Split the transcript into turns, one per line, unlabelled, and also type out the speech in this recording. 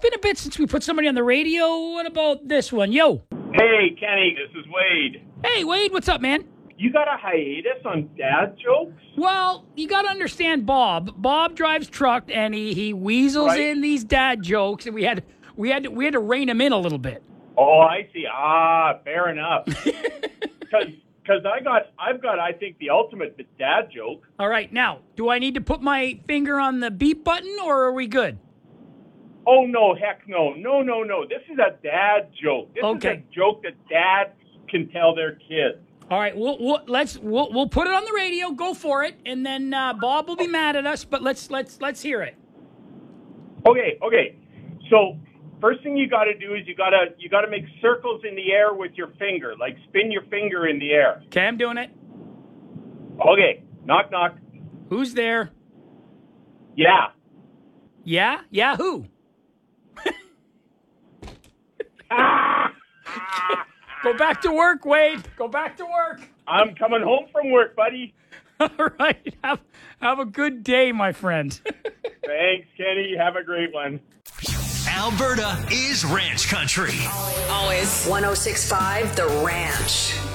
been a bit since we put somebody on the radio. What about this one? Yo.
Hey, Kenny, this is Wade.
Hey, Wade, what's up, man?
You got a hiatus on dad jokes?
Well, you got to understand Bob. Bob drives truck, and he weasels in these dad jokes, and we had to rein him in a little bit.
Oh, I see. Fair enough. Because I've got, I think, the ultimate dad joke.
All right, now, do I need to put my finger on the beep button, or are we good?
Oh, no, heck no. No. This is a dad joke. This is a joke that dads can tell their kids.
All right, we'll put it on the radio. Go for it, and then Bob will be mad at us. But let's hear it.
Okay. So first thing you got to do is you got to make circles in the air with your finger, like spin your finger in the air.
Okay, I'm doing it.
Okay, knock knock.
Who's there?
Yeah.
Yeah. Who? Go back to work, Wade. Go back to work.
I'm coming home from work, buddy.
All right. Have a good day, my friend.
Thanks, Kenny. Have a great one.
Alberta is ranch country.
Always. 106.5 The Ranch.